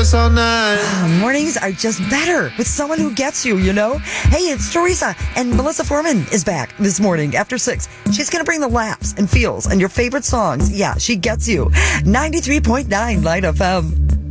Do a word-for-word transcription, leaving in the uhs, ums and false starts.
this all night. Mornings are just better with someone who gets you, you know? Hey, it's Teresa, and Melissa Foreman is back this morning after six. She's going to bring the laughs and feels and your favorite songs. Yeah, she gets you. ninety-three point nine Light F M.